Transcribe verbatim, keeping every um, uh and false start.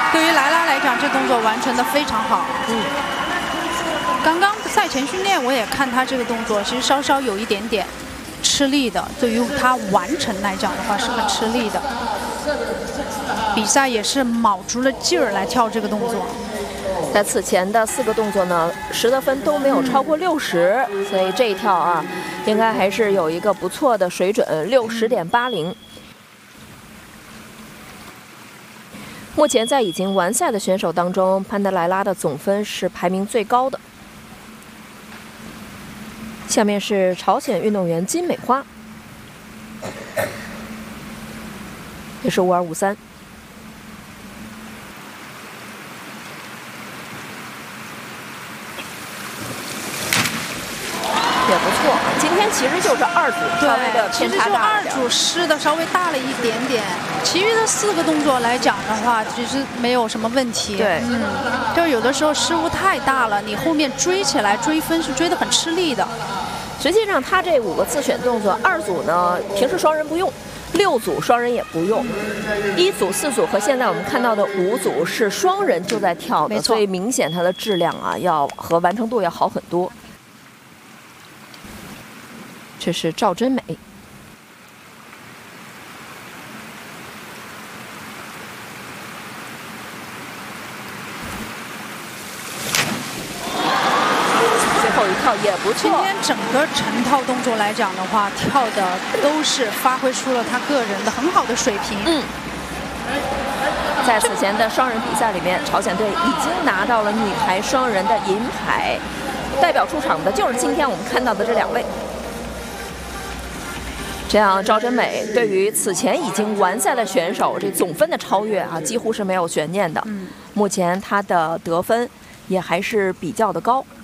对于莱拉来讲，这动作完成的非常好。 嗯， 刚刚赛前训练我也看他这个动作，其实稍稍有一点点吃力的。对于他完成来讲的话，是很吃力的。比赛也是卯足了劲儿来跳这个动作。 在此前的四个动作呢，十得分都没有超过六十，所以这一跳啊，应该还是有一个不错的水准，六十点八零。目前在已经完赛的选手当中，潘德莱拉的总分是排名最高的。下面是朝鲜运动员金美花，也是五二五三。也不错，今天其实就是二组稍微的偏差大一点， 其实就二组失的稍微大了一点点，其余的四个动作来讲的话，其实没有什么问题。 对， 嗯，就有的时候失误太大了，你后面追起来追分是追得很吃力的。 实际上，他这五个自选动作，二组呢平时双人不用，六组双人也不用，一组、四组和现在我们看到的五组是双人就在跳的，所以明显它的质量啊要和完成度要好很多。这是赵真美，最后一跳也不错。 今天整个成套动作来讲的话，跳的都是发挥出了他个人的很好的水平。 嗯，在此前的双人比赛里面，朝鲜队已经拿到了女排双人的银牌，代表出场的就是今天我们看到的这两位。这样，赵真美对于此前已经完赛的选手，这总分的超越啊，几乎是没有悬念的。 嗯， 目前她的得分也还是比较的高。